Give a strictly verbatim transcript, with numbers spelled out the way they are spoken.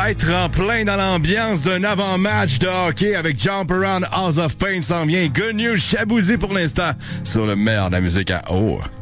être en plein dans l'ambiance d'un avant-match de hockey avec Jump Around House of Pain s'en vient. Good News Chabouzy pour l'instant sur le meilleur de la musique à haut.